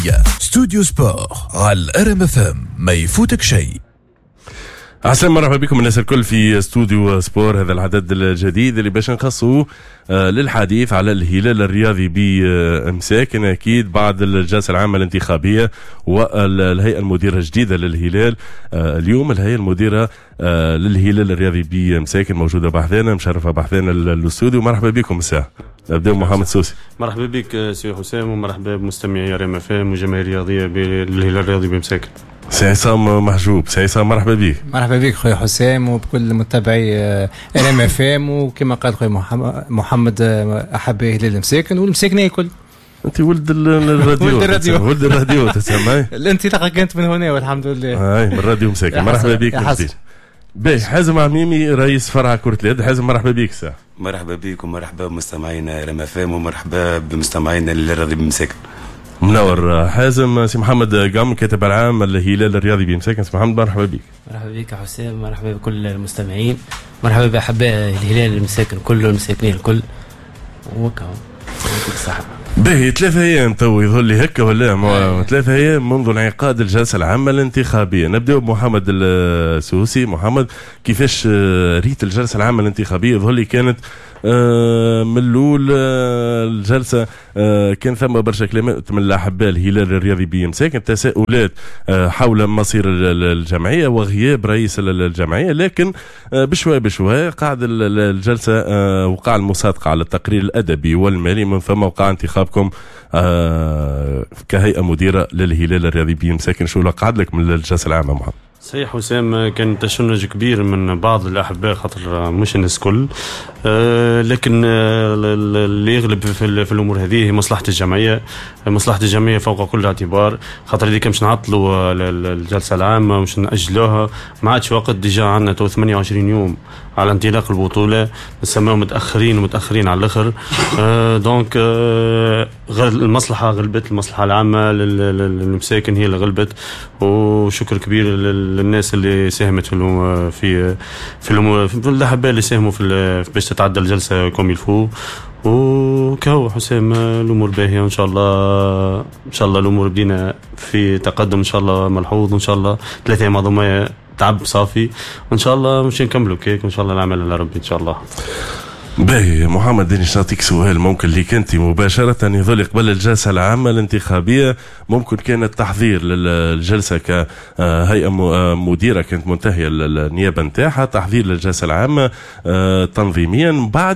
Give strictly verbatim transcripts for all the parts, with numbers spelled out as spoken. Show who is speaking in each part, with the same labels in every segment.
Speaker 1: استوديو سبور على ار ام اف ام، ما يفوتك شيء.
Speaker 2: عسلامة، مرحبا بكم الناس الكل في استوديو سبور. هذا العدد الجديد اللي باش نخصه للحديث على الهلال الرياضي بمساكن، اكيد بعد الجلسه العامه الانتخابيه والهيئه المديره الجديده للهلال. اليوم الهيئه المديره للهلال الرياضي بمساكن موجوده بحذانا، مشرفه بحذانا الاستوديو. مرحبا بكم الساعه. نبداو محمد سوسي.
Speaker 3: مرحبا بك سي حسام، ومرحبا بمستمعي ار ام اف ام وجماهير الرياضيه بالهلال الرياضي بمساكن.
Speaker 2: سي عصام محجوب. سي عصام مرحبا بك.
Speaker 4: مرحبا بك خويا حسام وبكل متابعي ار ام اف ام، وكما قال خويا محمد احبائي الهلال المساكن والمساكنين الكل.
Speaker 2: انت ولد الراديو.
Speaker 4: ولد الراديو.
Speaker 2: ولد الراديو تسمعي.
Speaker 4: الانطلاقه كانت من هنا والحمد لله.
Speaker 2: هاي من الراديو مساكن. مرحبا بك. باهي حازم عميمي رئيس فرع كرة اليد. حازم مرحبا بك ساعة.
Speaker 5: مرحبا بك ومرحبا بمستمعينا ار ام اف ام ومرحبا بمستمعينا الرياضي بمساكن.
Speaker 2: منور. حازم سي محمد قام كاتب العام الهلال الرياضي بمساكن. سي محمد مرحبا بك.
Speaker 6: مرحبا بك حسام، مرحبا بكل المستمعين، مرحبا باحباء الهلال المساكن كله، المساكنين الكل. وكا يعطيك الصحة.
Speaker 2: باهي ثلاثة أيام تو يظل لي هكا ولا ثلاثة أيام منذ انعقاد الجلسة العامة الانتخابية. نبدأ بمحمد السوسي. محمد، كيفاش ريت الجلسة العامة الانتخابية؟ يظل لي كانت من الأول الجلسة كان ثم برشا كلمات من الأحباء الهلال الرياضي بمساكن، تساؤلات حول مصير الجمعية وغياب رئيس الجمعية، لكن بشوي بشوي قاعد الجلسة وقع المصادقة على التقرير الأدبي والمالي، من ثم وقع انتخابكم كهيئة مديرة للهلال الرياضي بمساكن. شو قعد لك من الجلسة العامة محمد؟
Speaker 3: صحيح حسام، كان تشنج كبير من بعض الأحباء، خاطر مش الناس كل، أه لكن اللي يغلب في, في الأمور هذه هي مصلحة الجمعية. مصلحة الجمعية فوق كل اعتبار، خاطر اللي كمش نعطلوا الجلسة العامة مش نأجلوها، ما عادش وقت. ديجا عندنا تو ثمانية وعشرين يوم على انطلاق البطولة، نسميهم متأخرين ومتأخرين على الآخر. أه دونك أه المصلحة غلبت، المصلحة العامة للمساكن هي اللي غلبت. وشكر كبير للناس اللي ساهمت في في في, الأمور في الأحباء اللي ساهموا في باش تتعدى الجلسة كوم يلفو. وكهو حسام الأمور باهية، وإن شاء الله إن شاء الله الأمور بدينا في تقدم إن شاء الله ملحوظ، وإن شاء الله ثلاثة أيام هذوما تعب صافي، وإن شاء الله مش نكملوا كيك، وإن شاء الله نعمل على ربي إن شاء الله.
Speaker 2: باهي محمد، ديني نعطيك سؤال ممكن ليك انت مباشرة. يظل قبل الجلسة العامة الانتخابية ممكن كان التحضير للجلسة كهيئة مديرة كانت منتهية النيابة نتاعها، تحضير للجلسة العامة تنظيميا. بعد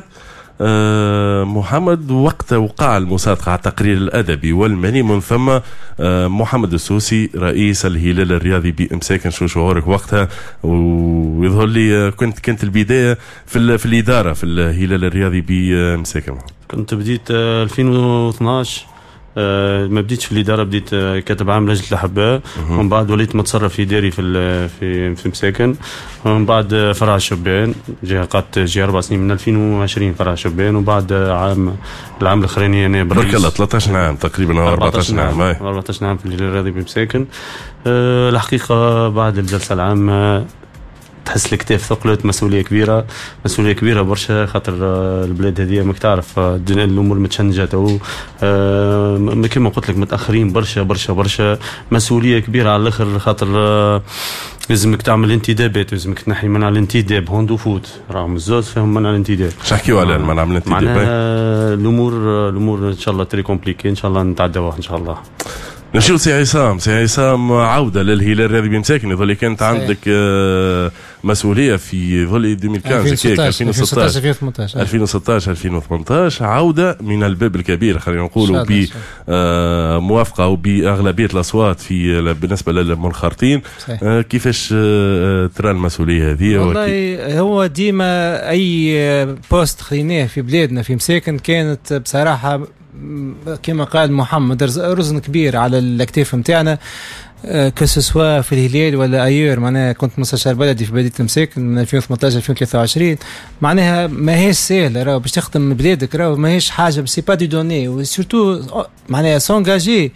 Speaker 2: محمد وقت وقع المصادقة على التقرير الأدبي والمالي، من ثم محمد السوسي رئيس الهلال الرياضي بمساكن. شو شعورك وقتها؟ ويظهر لي كنت كانت البداية في, في الإدارة في الهلال الرياضي بمساكن.
Speaker 3: كنت بديت ألفين واثناعش، أه ما بديتش في الإدارة، بديت أه كاتب عام لجنة الأحباء، ومن بعد وليت متصرف إداري في في في مساكن، ومن بعد فرع الشبان جي قعدت جي أربع سنين من ألفين وعشرين فرع الشبان، وبعد عام العام الأخراني أنا برئيس.
Speaker 2: برك الله ثلاثة عشر عام تقريبا أو أربعة عشر عام.
Speaker 3: أربعة عشر عام في الهلال الرياضي بمساكن. أه الحقيقة بعد الجلسة العامة تحس الكتاف ثقلت، مسؤوليه كبيره، مسؤوليه كبيره برشا، خاطر البلاد هذه ماك تعرف الامور متشنجه تو، كما قلت لك متاخرين برشا برشا برشا، مسؤوليه كبيره على الاخر، خاطر لازمك تعمل انتدابات، لازمك تنحي منع الانتداب هوند وفوت، راهم الزوز فيهم منع الانتداب.
Speaker 2: شحكيوا على المنع من الانتداب؟
Speaker 3: معناها الامور الامور ان شاء الله تري كومبليكي، ان شاء الله نتعداوها ان شاء الله.
Speaker 2: نشوف سي عصام. سي عصام، عودة للهلال الرياضي بمساكن. يظل كانت عندك مسؤولية في ظل ألفين وستطاش
Speaker 4: ألفين وستطاش
Speaker 2: ألفين وستطاش ألفين وثمنطاش، عودة من الباب الكبير خلينا نقولوا بموافقة وبأغلبية الأصوات في بالنسبة للمنخرطين. كيفاش ترى المسؤولية هذه؟
Speaker 4: والله هو ديما أي بوست خليناه في بلادنا في مساكن كانت بصراحة كما قال محمد رزن كبير على الاكتاف نتاعنا، كسوسوا في الهلال ولا ايور. معناها كنت مستشار بلدي في بلديه مساكن من ألفين وثمنطاش ألفين وثلاثة وعشرين، معناها ماهيش سهله، راهو باش تخدم بلادك راهو ماهيش حاجه، سي با دي دوني، وسورتو معناها سونجاجي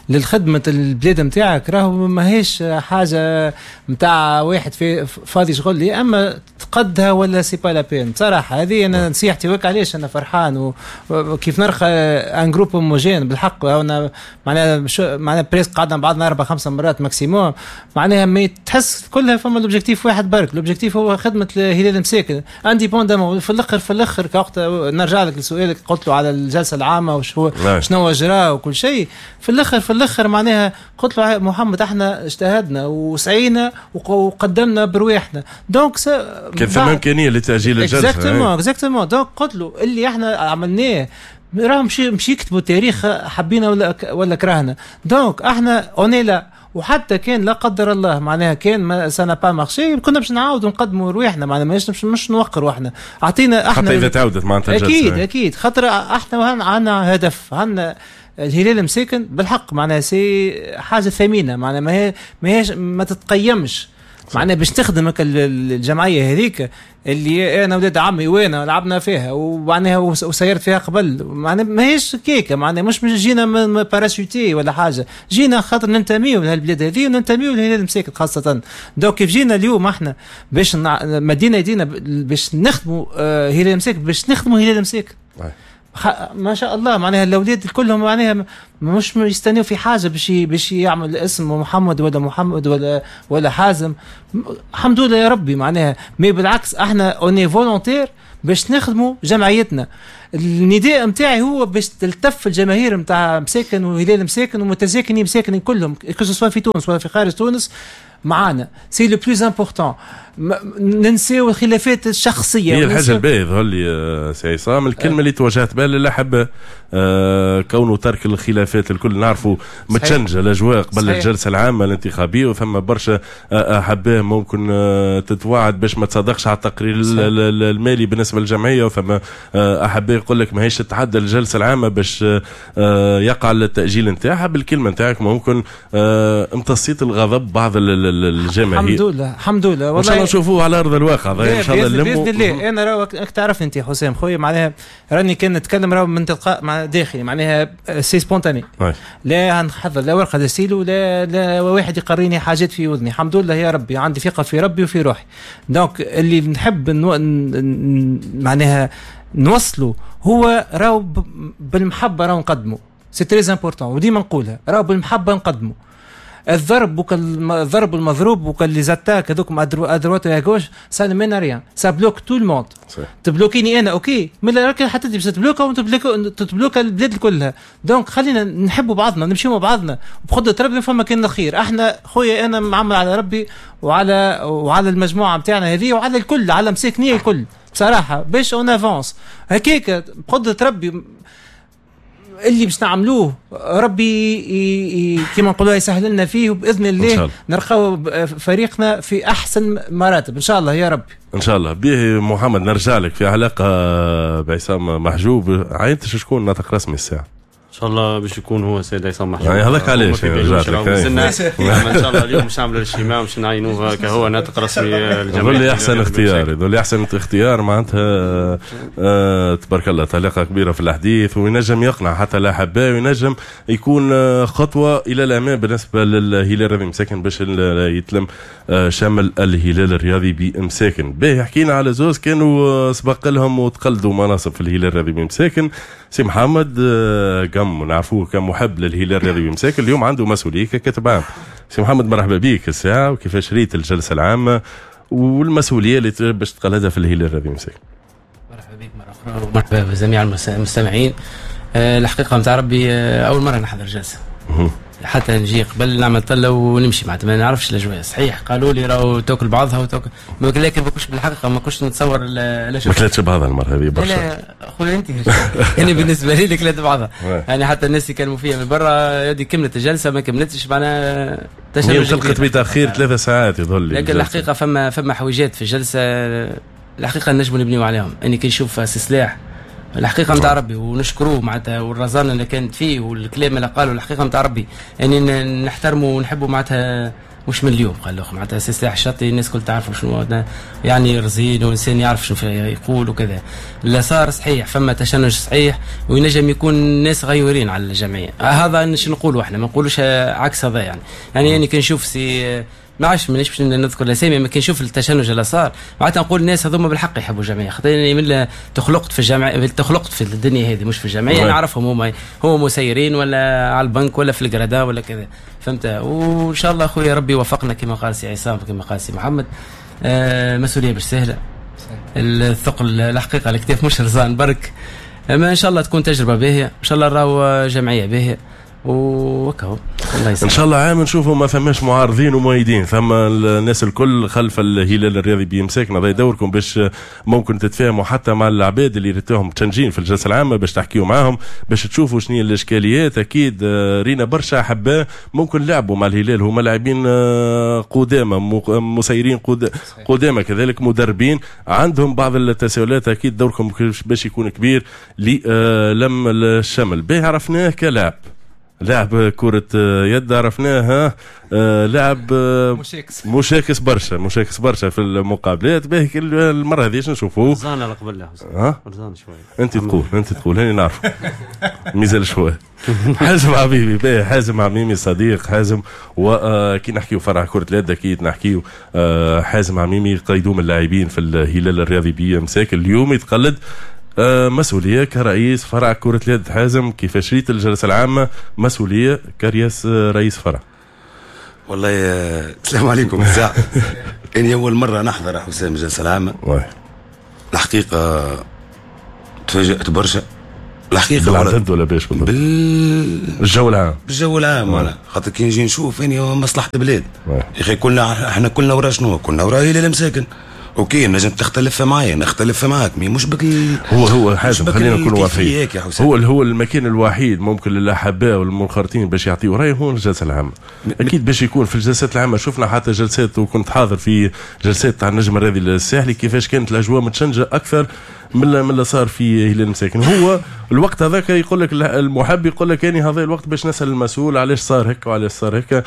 Speaker 4: للخدمه البلاد نتاعك راهو ماهيش حاجه نتاع واحد في فاضي شغل لي، اما تقدها ولا سي با لا بين. بصراحه هذه انا نصيحتي، وك علاش انا فرحان وكيف نرخى ان جروب هوموجين بالحق. انا معناها معناها بريس قعدنا بعضنا اربع خمسه مرات ماكسيموم، معناها ما تحس كلها فما الاوبجيكتيف واحد برك. الاوبجيكتيف هو خدمه الهلال مساكن انديبوندامون. في الاخر في الاخر كوقت نرجع لك لسؤالك قلت له على الجلسه العامه وش هو شنو جرى وكل شيء. في الاخر في الاخر معناها قلت له محمد احنا اجتهدنا وسعينا وقدمنا برواحنا، دونك
Speaker 2: كان ثم امكانيه لتاجيل الجلسه.
Speaker 4: اكزاكتومون اكزاكتومون. دونك قلت له اللي احنا عملناه راهم مشي مشي يكتبوا تاريخ حبينا ولا ولا كرهنا. دونك احنا اوني لا، وحتى كان لا قدر الله معناها كان ما سانا با مارشي كنا باش نعاودوا نقدموا رواحنا، معناها مش مش, مش نوقروا احنا اعطينا احنا
Speaker 2: حتى اذا تعودت معناتها الجلسه.
Speaker 4: اكيد هي. اكيد خاطر احنا عندنا هدف، عندنا الهلال مساكن بالحق معناها سي حاجه ثمينه، معناها ما هي ما هيش ما تتقيمش معناها باش تخدمك الجمعيه هذيك اللي انا ولاد عمي وانا لعبنا فيها ومعناها وسيرت فيها قبل، معناها ماهيش كيكه، معناها مش جينا من باراشوتي ولا حاجه، جينا خاطر ننتميو لهالبلاد هذه وننتميو للهلال مساكن خاصه. دوك كيف جينا اليوم احنا باش مدينه يدينا باش نخدموا هلال مساكن، باش نخدموا هلال مساكن ما شاء الله. معناها الاولاد كلهم معناها مش يستنوا في حاجه باش باش يعمل اسم محمد ولا محمد ولا ولا حازم، الحمد لله يا ربي. معناها ما بالعكس احنا اوني فولونتير باش نخدموا جمعيتنا. النداء نتاعي هو باش تلتف الجماهير نتاع مساكن وهلال مساكن ومتساكنين مساكن كلهم سواء في تونس ولا في خارج تونس معانا، سي لو بلوز امبورطون. ننساو الخلافات الشخصيه.
Speaker 2: هي الحاجه الباهيه ظهر لي سي عصام الكلمه أه. اللي توجهت بها للاحبه أه كونه ترك الخلافات الكل نعرفوا متشنجه الاجواء قبل صحيح. الجلسه العامه الانتخابيه وثم برشا احباء ممكن تتوعد باش ما تصدقش على التقرير صحيح. المالي بالنسبه للجمعيه، وثم احباء يقول لك ماهيش تتعدى الجلسه العامه باش يقع التاجيل نتاعها. بالكلمه نتاعك ممكن امتصيت الغضب بعض الجماهير.
Speaker 4: الحمد لله الحمد لله
Speaker 2: والله نشوفوه على ارض الواقع ان شاء الله.
Speaker 4: باذن الله. انا راك تعرف انت حسام خويا معناها راني كان نتكلم راهو من تلقاء مع داخلي، معناها سي سبونتاني، لا نحضر لا ورقه دستيلو لا لا واحد يقريني حاجات في وذني. الحمد لله يا ربي عندي ثقه في ربي وفي روحي. دونك اللي نحب نو... معناها نوصله هو راهو بالمحبه راهو نقدمه، سي تري امبورطون وديما نقولها راهو بالمحبه نقدمه. الضرب الضرب المضروب وكل لي زاتاك هذوك ادروات يا غوش سا نمينا ريان، سا بلوك تو الموند. تبلوكيني انا اوكي، من راك حتى باش تبلوكا وتبلوكا تبلوكا البلاد كلها. دونك خلينا نحبوا بعضنا نمشيو مع بعضنا بقدره ربي فما كان الخير. احنا خويا انا معمل على ربي وعلى وعلى المجموعه نتاعنا هذه وعلى الكل على مساكنيه الكل بصراحه باش اون افونس هكاك بقدره ربي. اللي باش نعملوه ربي كما نقولوا يسهل لنا فيه، وباذن الله نرقاو فريقنا في احسن مراتب ان شاء الله يا ربي
Speaker 2: ان شاء الله. به محمد نرجع لك في علاقه بعصام محجوب. عينت شكون ناطق رسمي الساعه
Speaker 3: ان شاء الله باش يكون هو سيد عصام محجوب.
Speaker 2: يعني هذاك علاش رجعت لك
Speaker 3: ان شاء الله اليوم باش نعملوا الاجتماع باش نعينوه كهو ناطق رسمي الجمعيه.
Speaker 2: يظل لي احسن اختيار، يظل لي احسن اختيار معناتها آه تبارك الله طلاقه كبيره في الحديث، وينجم يقنع حتى الاحباء، وينجم يكون خطوه الى الامام بالنسبه للهلال الرياضي مساكن باش يتلم شمل الهلال الرياضي بمساكن. باهي حكينا على زوز كانوا سبق لهم وتقلدوا مناصب في الهلال الرياضي بمساكن. سي محمد كم نعرفوه كمحب للهلال الرياضي بمساكن، اليوم عنده مسؤوليه ككاتب عام. سي محمد مرحبا بك الساعه، وكيفاش ريت الجلسه العامه والمسؤوليه اللي باش تقلدها في الهلال الرياضي بمساكن؟
Speaker 6: مرحبا بك مره اخرى ومرحبا بجميع المستمعين. أه الحقيقه نتاع ربي أه اول مره نحضر جلسه حتى نجي قبل نعمل طله ونمشي معناتها ما نعرفش الاجواء. صحيح قالوا لي راهو تاكل بعضها وتاكل، لكن ما كنتش بالحقيقه ما كنتش نتصور لا
Speaker 2: ما كلتش بعضها المره هذه برشا.
Speaker 6: لا اخويا انت يعني بالنسبه لي كلت بعضها يعني حتى الناس اللي كانوا فيها من برا هذه كملت الجلسه ما كملتش معناها
Speaker 2: تشرج خلقت بتاخير ثلاثة ساعات يظل لي.
Speaker 6: لكن الحقيقه فما فما حويجات في الجلسه الحقيقه نجموا نبنيو عليهم. اني كي نشوف سي سلاح الحقيقه نتاع ربي ونشكروه معناتها والرزانه اللي كانت فيه والكلام اللي قالوا الحقيقه نتاع ربي يعني نحترمه ونحبه معناتها مش من اليوم قال له معناتها سلاح الشرطي الناس كل تعرف شنو يعني رزين وانسان يعرف شنو يقول وكذا. لا صار صحيح فما تشنج صحيح وينجم يكون الناس غيورين على الجمعيه. هذا شنو نقولوا احنا ما نقولوش عكس هذا يعني يعني يعني كنشوف سي ما عادش مانيش باش نذكر الاسامي، ما كنشوف التشنج اللي صار معناتها نقول الناس هذوما بالحق يحبوا الجمعيه، خاطر من تخلقت في الجامعه تخلقت في الدنيا هذه مش في الجمعيه، نعرفهم هما هما مسيرين ولا على البنك ولا في القراده ولا كذا فهمت. وان شاء الله اخويا ربي يوفقنا كما قال سي عصام كما قال سي محمد. آه مسؤوليه مش سهله، الثقل الحقيقه الكتاف مش رزان برك، اما ان شاء الله تكون تجربه باهيه، ان شاء الله راهو جمعيه باهيه وكهو الله يسلمك.
Speaker 2: ان شاء الله عام نشوفوا ما فماش معارضين ومؤيدين، ثم الناس الكل خلف الهلال الرياضي بيمساكنا. هذا يدوركم باش ممكن تتفاهموا حتى مع العباد اللي ريتوهم تنجين في الجلسه العامه باش تحكيوا معاهم باش تشوفوا شنو الاشكاليات. اكيد رينا برشا احباء ممكن لعبوا مع الهلال، هما لاعبين قدامى مسيرين قدامى كذلك مدربين عندهم بعض التساؤلات. اكيد دوركم باش يكون كبير للم الشمل. به عرفناه كلاعب لاعب كرة يد، عرفناها لاعب
Speaker 4: مشاكس
Speaker 2: مشاكس برشا مشاكس برشا في المقابلات. باهي المرة هذه نشوفوه
Speaker 3: رزان على قبل له
Speaker 2: ها
Speaker 3: رزان شوية.
Speaker 2: انت تقول انت تقول هاني نعرف ميزال شوية. حازم حبيبي باهي حازم عميمي صديق حازم، وكي نحكيو فرع كرة اليد اكيد نحكيو حازم عميمي قيدوم اللاعبين في الهلال الرياضي بمساك. اليوم يتقلد مسؤولية كرئيس فرع كرة اليد. حازم كيفاش ريت الجلسة العامة مسؤولية كرئيس رئيس فرع؟
Speaker 5: والله السلام عليكم الساعة. اني اول مرة نحضر حسام الجلسة العامة. الحقيقة تفاجأت برشا الحقيقة.
Speaker 2: بالعدد ولا باش بالجو العام؟
Speaker 5: بالجو العام ولا خاطر كي نجي نشوف اني مصلحة البلاد يا اخي. كلنا احنا كلنا ورا شنو؟ كلنا ورا هلال مساكن. اوكي نجم تختلف معايا نختلف معاك مي مش بك
Speaker 2: هو هو حازم خلينا نكون واقعيين. هو هو المكان الوحيد ممكن للاحباء والمنخرطين باش يعطيوا رايهم هو الجلسه العامه. اكيد باش يكون في الجلسات العامه شفنا حتى جلسات وكنت حاضر في جلسات تاع النجم الرياضي الساحلي كيفاش كانت الاجواء متشنجه اكثر من من اللي صار في هلال مساكن. هو الوقت هذاك يقول لك المحب يقول لك اني هذا الوقت باش نسال المسؤول علاش صار هيك وعلاش صار هيك.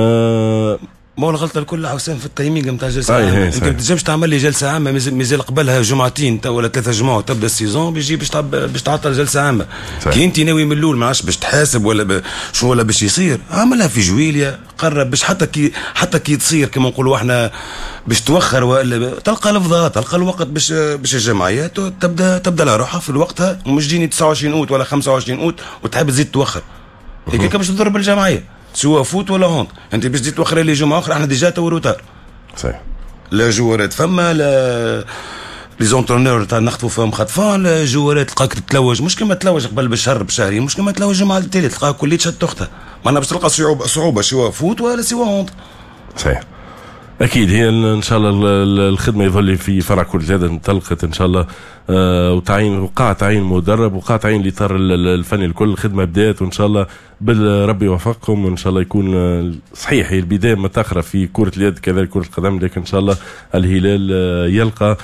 Speaker 2: آه
Speaker 5: ما هو الغلطه الكل حسام في التايمينغ نتاع الجلسه العامه. انت ما تنجمش تعمل لي جلسه عامه مازال قبلها جمعتين ولا ثلاثه جمعه وتبدا السيزون بيجي باش باش تعطل جلسه عامه. كي انت ناوي من الاول ما عادش باش تحاسب ولا ب... شو ولا باش يصير عملها في جويليا قرب باش حتى كي حتى كي تصير كما نقولوا احنا باش توخر ولا تلقى لفظات تلقى الوقت باش باش الجمعيات تبدا تبدا لها روحها في وقتها ومش جيني تسعة وعشرين اوت ولا خمسة وعشرين اوت وتحب تزيد توخر هيك باش تضرب الجمعيه سواء فوت ولا هونت. انت باش تزيد توخر لي جمعه اخرى احنا ديجا تو روتار
Speaker 2: صحيح.
Speaker 5: لا جوارات فما لا لي زونترونور تاع نخطفوا فيهم خطفان، لا جوارات تلقاك تتلوج مش كما تلوج قبل بالشهر بشهرين مش كما تلوج الجمعه التالي تلقاها كلية شد تختها. معناها باش تلقى صعوبه صعوبه سواء فوت ولا سواء هونت.
Speaker 2: صحيح. اكيد هي ان شاء الله الخدمه يظل في فرع كرة اليد انطلقت ان شاء الله. آه وتعيين وقع تعيين مدرب وقع تعيين الاطار الفني الكل الخدمه بدات وان شاء الله بالرب يوفقكم وان شاء الله يكون صحيح. هي البدايه متاخره في كرة اليد كذلك كرة القدم لكن ان شاء الله الهلال يلقى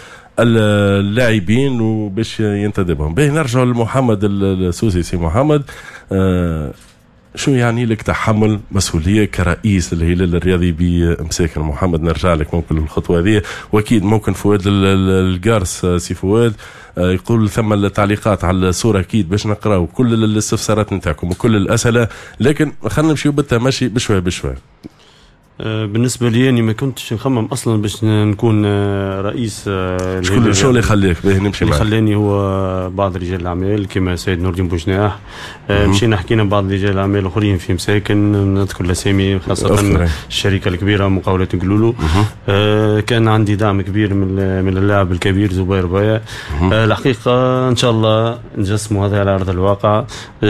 Speaker 2: اللاعبين وباش ينتدبهم. باهي نرجع لمحمد السوسي. سي محمد آه شو يعني لك تحمل مسؤولية كرئيس الهلال الرياضي بمساكن؟ محمد نرجع لك ممكن الخطوة هذه واكيد ممكن فؤاد القارس سي فؤاد يقول ثم التعليقات على الصورة اكيد باش نقراو كل الاستفسارات نتاعكم وكل الاسئلة لكن خلينا نمشيو بالتماشي بشوية بشوية.
Speaker 3: بالنسبه لي اني ما كنتش نخمم اصلا باش نكون رئيس.
Speaker 2: شكون شو اللي خليك باهي نمشي معك؟
Speaker 3: اللي خلاني هو بعض رجال الاعمال كما سيد نور الدين بوجناح. مشينا حكينا بعض رجال الاعمال اخرين في مساكن نذكر الاسامي خاصه أفضل. الشركه الكبيره مقاولات قلولو. كان عندي دعم كبير من من اللاعب الكبير زبير بايا. الحقيقه ان شاء الله نجسموا هذا على ارض الواقع.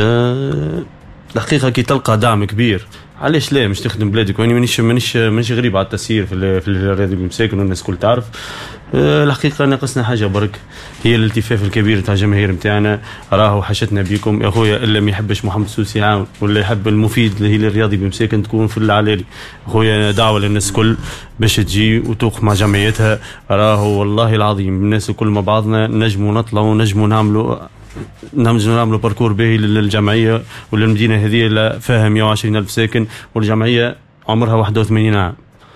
Speaker 3: الحقيقه كي تلقى دعم كبير علاش لا مش تخدم بلادك. واني مانيش مانيش مانيش غريب على التسيير في في الرياضي بمساكن والناس الكل تعرف. أه الحقيقه ناقصنا حاجه برك هي الالتفاف الكبير تاع الجماهير نتاعنا. راهو حشتنا بكم يا خويا الا ما يحبش محمد السوسي عاون ولا يحب المفيد اللي هي الرياضي بمساكن تكون في العلالي. خويا دعوه للناس الكل باش تجي وتوقف مع جمعيتها. راهو والله العظيم الناس الكل مع بعضنا نجموا نطلعوا نجموا نعملوا نعملوا نعملوا باركور باهي للجمعيه وللمدينه هذه فيها مئة وعشرين ألف ساكن والجمعيه عمرها واحد وثمانين عام.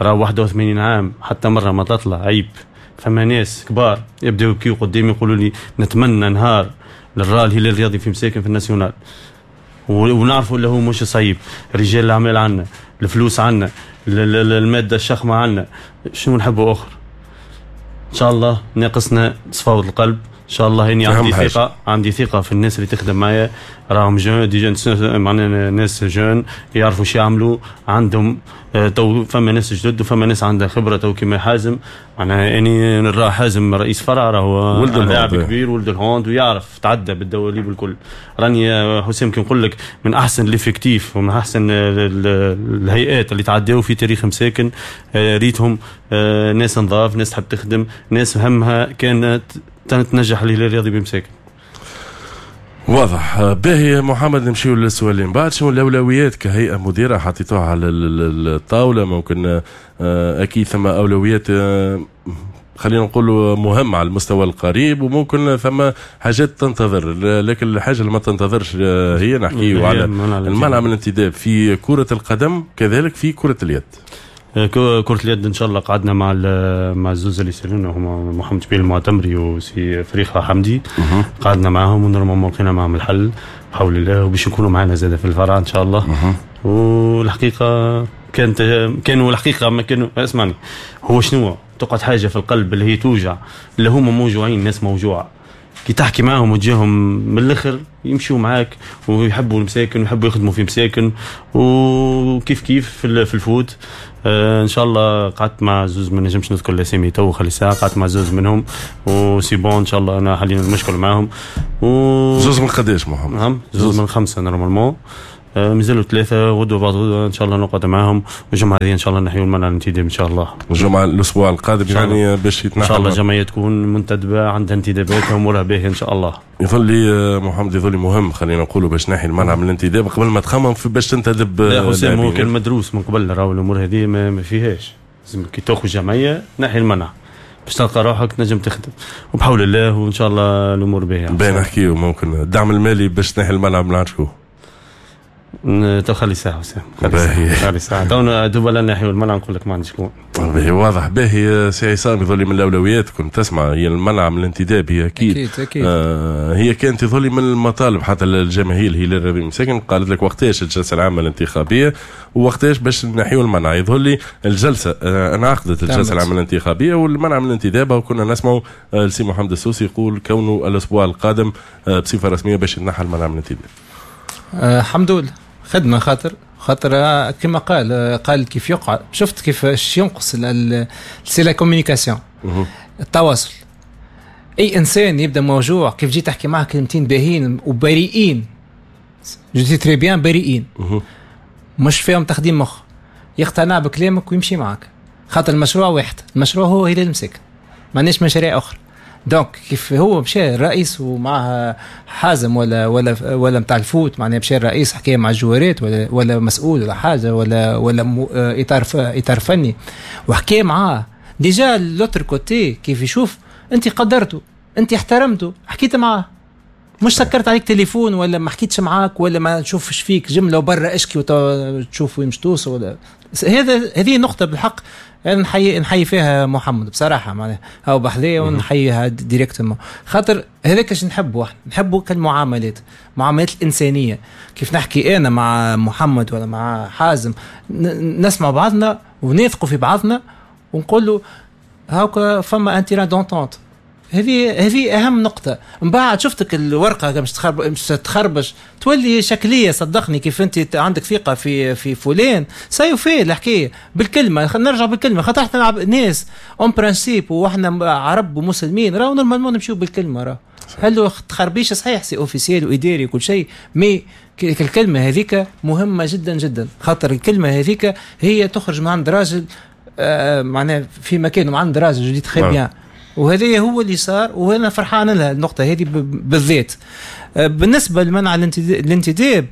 Speaker 3: راه واحد وثمانين عام حتى مره ما تطلع عيب. فما ناس كبار يبداو يبكيو قدامي يقولوا لي نتمنى نهار للرا الهلال الرياضي في مساكن في الناسيونال، ونعرفوا اللي هو مش صعيب. رجال الاعمال عنا، الفلوس عنا، الماده الشخمه عنا، شنو نحبوا اخر؟ ان شاء الله ناقصنا صفاوة القلب. ان شاء الله اني عندي ثقه عندي ثقه في الناس اللي تخدم معايا، راهم جون ديجا معنا ناس جون يعرفوا شو يعملوا، عندهم تو فما ناس جدد وفما ناس عندها خبره تو كيما حازم. معناها اني نرى حازم رئيس فرع راهو
Speaker 2: ولد
Speaker 3: لاعب كبير ولد الهوند ويعرف تعدى بالدواليب الكل. راني حسام كي نقول لك من احسن ليفيكتيف ومن احسن الهيئات اللي تعداو في تاريخ مساكن، ريتهم ناس نظاف، ناس تحب تخدم، ناس همها كانت تنجح الهلال الرياضي بمساكن.
Speaker 2: واضح. باهي محمد، نمشيو للسؤالين بعد. شنو الاولويات كهيئه مديره حطيتوها على الطاوله؟ ممكن اكيد ثم اولويات خلينا نقولوا مهمه على المستوى القريب، وممكن ثم حاجات تنتظر، لكن الحاجه اللي ما تنتظرش هي نحكيو على المنع من الانتداب في كره القدم، كذلك في كره اليد.
Speaker 3: كرة اليد ان شاء الله قعدنا مع مع الزوز اللي يصيرون هما محمد جبيل المعتمري وسي فريخة حمدي، قعدنا معاهم ونورمالمون لقينا معاهم الحل بحول الله، وباش يكونوا معنا زاده في الفرع ان شاء الله. والحقيقه كانت كانوا الحقيقه ما كانوا اسمعني، هو شنو تقعد حاجه في القلب اللي هي توجع، اللي هما موجوعين، ناس موجوعه كي تحكي معاهم وتجيهم من الاخر يمشوا معاك ويحبوا المساكن ويحبوا يخدموا في مساكن، وكيف كيف في, في الفوت. آه ان شاء الله قعدت مع زوز، ما نجمش نذكر الاسامي تو خلي ساعه، قعدت مع زوز منهم وسي بون ان شاء الله انا حاليا المشكل معاهم. و
Speaker 2: زوز من قداش محمد؟
Speaker 3: نعم زوز من خمسه نورمالمون. آه مازالوا ثلاثه غدوه بعد غدوه ان شاء الله نقعد معاهم، والجمعه هذه ان شاء الله نحيوا المنع الانتداب ان شاء الله.
Speaker 2: الجمعه الاسبوع القادم يعني باش يتنحى
Speaker 3: ان شاء الله الجمعيه تكون منتدبه عندها انتداباتها وامورها باهيه ان شاء الله.
Speaker 2: يظل لي محمد يظل لي مهم خلينا نقولوا باش نحي المنع من الانتداب قبل ما تخمم في باش تنتدب.
Speaker 3: لا حسام هو كان مدروس من قبل، راهو الامور هذه ما, ما فيهاش، لازم كي تاخذ جمعيه نحي المنع باش تلقى روحك تنجم تخدم، وبحول الله وان شاء الله الامور باهيه.
Speaker 2: باين نحكيو ممكن الدعم المالي باش تنحي المنع من عندكم.
Speaker 3: تو خلي ساعة وسام خلي ساعة تونا دوبلا نحيو المنع نقول لك ما عنديش شكون.
Speaker 2: باهي واضح. باهي سي عصام يظل من الأولويات كنت تسمع هي المنع من الانتداب، هي أكيد
Speaker 4: أكيد, أكيد.
Speaker 2: آه هي كانت يظل من المطالب حتى الجماهير الهلال الرياضي مساكن قالت لك وقتاش الجلسة العامة الانتخابية ووقتاش باش نحيو المنع. يظل لي الجلسة آه انعقدت الجلسة العامة الانتخابية والمنع من الانتداب، وكنا نسمعوا آه السي محمد السوسي يقول كونه الأسبوع القادم آه بصفة رسمية باش ينحى المنع من الانتداب.
Speaker 4: آه الحمد لله خدمة خاطر خاطر كما قال قال كيف يقع، شفت كيفاش ينقص سي لا كوميونيكاسيون، التواصل. اي انسان يبدا موجوع كيف جيت تحكي معه كلمتين باهين وبريئين، جو تري بيان بريئين، مش فيهم تخديم مخ، يقتنع بكلامك ويمشي معك، خاطر المشروع واحد، المشروع هو هلال مساكن، ما عندناش مشاريع اخرى. دونك كيف هو مشى الرئيس ومعها حازم ولا ولا ولا نتاع الفوت، معناها مشى الرئيس حكى مع الجوارات ولا ولا مسؤول ولا حاجه ولا ولا اطار اطار فني وحكى معاه ديجا لوتر كوتي، كيف يشوف انت قدرته انت احترمته حكيت معاه، مش سكرت عليك تليفون ولا ما حكيتش معاك ولا ما نشوفش فيك جمله وبرا اشكي وتشوف ويمش توصل ولا هذا. هذه نقطه بالحق نحيي نحيي فيها محمد بصراحه، معناها او بحذيه ونحييها ديريكتومون، خاطر هذاك اش نحبه احنا نحبه كالمعاملات، معاملات الانسانيه. كيف نحكي انا مع محمد ولا مع حازم نسمع بعضنا ونثقوا في بعضنا ونقول له هاكا فما انتيران دونتونت. هذه هذه اهم نقطه. من بعد شفتك الورقه مش تخرب مش تخربش تولي شكليه، صدقني كيف انت عندك ثقه في في فلان سيفي الحكايه بالكلمه. خلينا نرجع بالكلمه، خاطر احنا ناس اون برانسيب واحنا عرب ومسلمين، راهو نورمالمون نمشيو بالكلمه. راه هل تخربيش صحيح سي اوفيسيال واداري وكل شيء، مي الكلمه هذيك مهمه جدا جدا، خاطر الكلمه هذيك هي تخرج من عند راجل آه معناه في مكانه، من عند راجل جديد خير بيان، وهذا هو اللي صار وانا فرحان لها النقطه هذه بالذات. بالنسبه لمنع الانتداب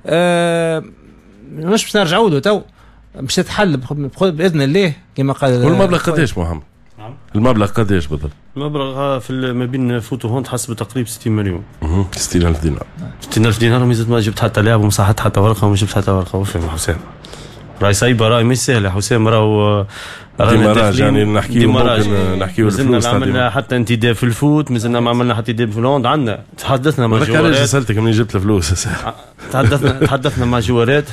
Speaker 4: أه مش باش نرجعوا له تو، مش تتحل باذن الله كما قال.
Speaker 2: والمبلغ قداش محمد؟ نعم المبلغ قداش بالضبط؟
Speaker 3: المبلغ في ما بين فوتو هوند حسب تقريبا ستين مليون.
Speaker 2: اها ستين ألف دينار.
Speaker 3: ستين ألف دينار ومازلت ما جبت حتى لاعب وما صحت حتى ورقه وما جبت حتى ورقه. وفهم حسين راي صعيبه، راي مش سهله حسام. راهو
Speaker 2: ديماراج يعني نحكيو ممكن نحكيو الفلوس.
Speaker 3: عملنا حتى انتداب في الفوت، مازلنا ما عملنا حتى انتداب في الهوند. عندنا تحدثنا مع جوارات.
Speaker 2: علاش سالتك منين جبت الفلوس؟
Speaker 3: تحدثنا تحدثنا مع جوارات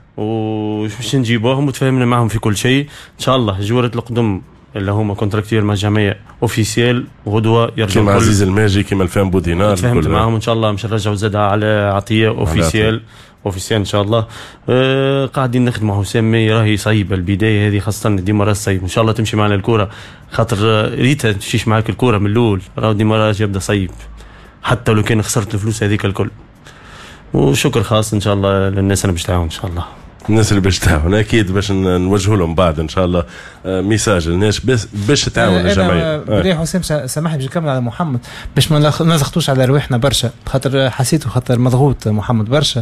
Speaker 3: وباش نجيبوهم وتفاهمنا معهم في كل شيء. ان شاء الله جوارات القدم اللي هما كونتراكتير مع الجمعيه اوفيسيال غدوه يرجعوا
Speaker 2: كيما عزيز الماجي كيما الفام بودينار.
Speaker 3: تفاهمت معهم ان شاء الله مش نرجعوا زادها على عطيه اوفيسيال اوفيسيال ان شاء الله. آه قاعدين نخدموا حسام. راهي صعيبه البدايه هذه خاصه ديما راس صعيب. ان شاء الله تمشي معنا الكره خاطر ريتها تمشيش معاك الكره من الاول. راهو ديما راس يبدا صعيب حتى لو كان خسرت الفلوس هذيك الكل. وشكر خاص ان شاء الله للناس اللي باش تعاون ان شاء الله.
Speaker 2: الناس اللي باش تعاون اكيد باش نوجهوا لهم بعد ان شاء الله ميساج للناس باش تعاون الجمعيه.
Speaker 4: بري حسام سامحني باش نكمل على محمد باش ما نضغطوش على رواحنا برشا خاطر حسيته خاطر مضغوط محمد برشا.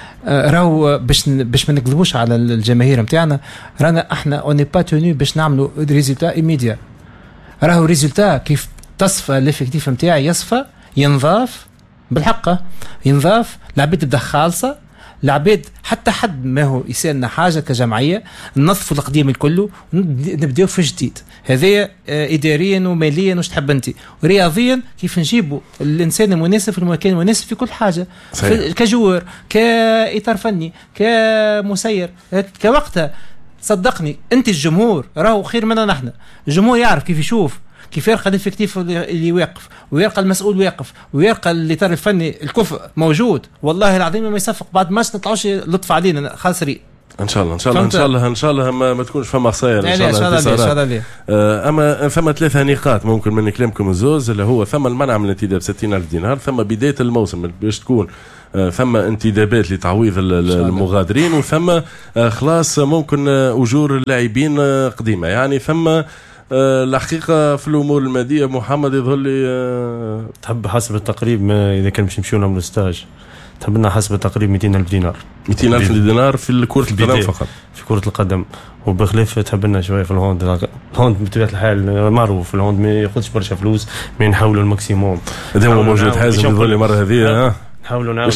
Speaker 4: راهو باش باش ما نقلبوش على الجماهير نتاعنا. رانا احنا اوني با توني باش نعملوا ريزولتا ايميديا. راهو ريزولتا كيف تصفى الافكتيف نتاعي يصفى ينضاف بالحقه ينضاف العباد تبدا خالصه. العباد حتى حد ما هو يسالنا حاجه كجمعيه ننظفوا القديم الكل ونبداو في جديد. هذايا اداريا وماليا واش تحب انت ورياضيا كيف نجيبوا الانسان المناسب في المكان المناسب في كل حاجه. في كجوار كاطار فني كمسير كوقتها. صدقني انت الجمهور راهو خير منا نحن. الجمهور يعرف كيف يشوف كيف يرقى الافكتيف اللي واقف ويرقى المسؤول واقف ويرقى الاطار الفني الكفء موجود. والله العظيم ما يصفق بعد ماتش نطلعوش لطف علينا خاسرين.
Speaker 2: ان شاء الله ان شاء الله ان شاء الله ان شاء الله ما, ما تكونش فما خسائر ان شاء الله.
Speaker 4: ان شاء الله.
Speaker 2: آه اما ثم ثلاثه نقاط ممكن من كلامكم الزوز اللي هو ثم المنع من الانتداب ستين ألف دينار. ثم بدايه الموسم باش تكون آه ثم انتدابات لتعويض المغادرين. وثم آه خلاص ممكن آه اجور اللاعبين آه قديمه. يعني ثم أه الحقيقة في الأمور المادية محمد يظهر لي أه
Speaker 3: تحب حسب التقريب ما إذا كان باش نمشيو نعملوا ستاج تحب لنا حسب التقريب مئتين ألف دينار.
Speaker 2: مئتين ألف دينار في كرة القدم فقط.
Speaker 3: في كرة القدم وبخلاف تحب لنا شوية في الهوند. الهوند بطبيعة الحال معروف الهوند ما ياخذش برشا فلوس ما نحاولوا الماكسيموم.
Speaker 2: دائما موجود حازم يظهر لي مرة هذه ها
Speaker 3: نحاولوا نعاونوا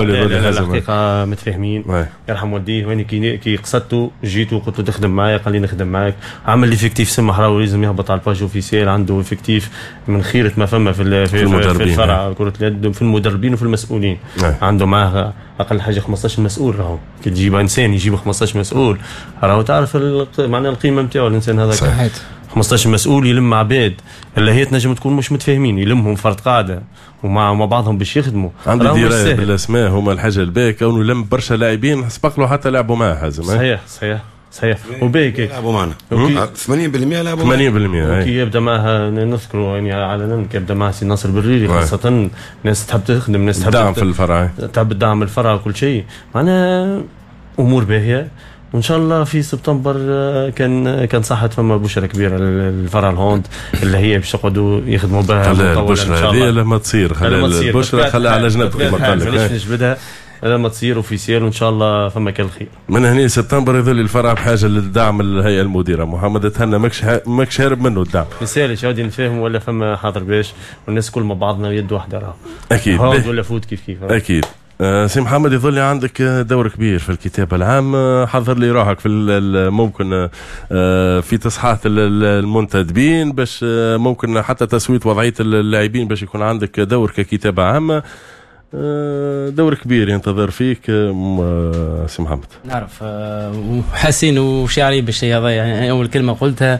Speaker 3: الحقيقه متفاهمين. يرحم والديه وين كي كي قصدته جيتو قلت له تخدم معايا قال لي نخدم معاك. عمل لي فيكتيف سمح راهو لازم يهبط على الباج اوفيسيال. عنده فيكتيف من خيره ما فما في في, في الفرع كره اليد في المدربين وفي المسؤولين. عنده معاه اقل حاجه خمسطاش مسؤول. راهو كي تجيب انسان يجيب خمسطاش مسؤول راهو تعرف معنى القيمه نتاعو الانسان هذاك. صحيح. خمسطاش مسؤول يلم عباد اللي هي تنجم تكون مش متفاهمين يلمهم فرد قاعده ومع مع بعضهم باش يخدموا.
Speaker 2: عندي درايه بالاسماء هما الحاجه الباهيه كونه لم برشا لاعبين سبق له حتى لعبوا معاه حازم.
Speaker 3: صحيح صحيح صحيح. وباهي
Speaker 5: لعبوا معنا ثمانين بالمئة لعبوا
Speaker 2: ثمانين بالمئة.
Speaker 3: كي يبدا معها نذكروا يعني علنا كي يبدا معها سي ناصر بريري خاصه ناس تحب تخدم ناس تحب
Speaker 2: دعم في الفرع
Speaker 3: تحب تدعم الفرع وكل شيء. معنا امور باهيه وان شاء الله في سبتمبر كان كان صحت فما بشرة كبيره للفرع الهوند اللي هي باش يقعدوا يخدموا بها
Speaker 2: مطولا ان شاء الله. لما تصير خلي البشرة خليها على جنبكم كما قال لك
Speaker 3: نجبدها لما تصير اوفيسيال وان شاء الله فما كل خير.
Speaker 2: من هنا سبتمبر يظل الفرع بحاجه للدعم الهيئه المديره. محمد تهنى ماكش ماكش هارب منه الدعم.
Speaker 3: مثالي شادي نفهم ولا فما حاضر باش والناس كل مع بعضنا يد واحده راه
Speaker 2: اكيد
Speaker 3: ولا فوت كيف كيف
Speaker 2: اكيد. آه سي محمد يظل عندك دور كبير في الكتاب العام. آه حضر لي روحك في ممكن آه في تصحيح المنتدبين باش آه ممكن حتى تسوية وضعية اللاعبين باش يكون عندك دور ككتابة عامة. آه دور كبير ينتظر فيك آه سي محمد.
Speaker 6: نعرف آه وحسين وشعري بالشيء هذا. يعني أول كلمة قلتها